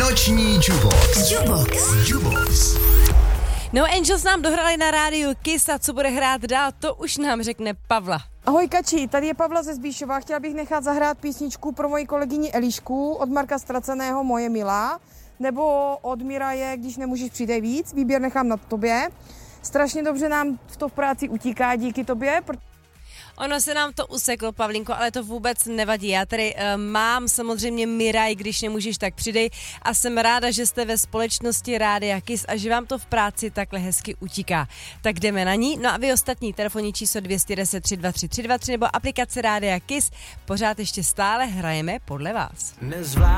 Noční Jubox. No Angels nám dohrali na rádiu Kiss a co bude hrát dál, to už nám řekne Pavla. Ahoj Kači, tady je Pavla ze Zbíšova. Chtěla bych nechat zahrát písničku pro moji kolegyni Elišku od Marka Ztraceného Moje milá, nebo od Miraje Když nemůžeš přidej víc. Výběr nechám na tobě. Strašně dobře nám v práci utíká díky tobě. Ono se nám to useklo, Pavlinko, ale to vůbec nevadí. Já tady mám samozřejmě Miraj, Když nemůžeš, tak přidej a jsem ráda, že jste ve společnosti Rádia Kiss a že vám to v práci takhle hezky utíká. Tak jdeme na ní. No a vy ostatní, telefonní číslo 210 323 323 nebo aplikace Rádia Kiss. Pořád ještě stále hrajeme podle vás.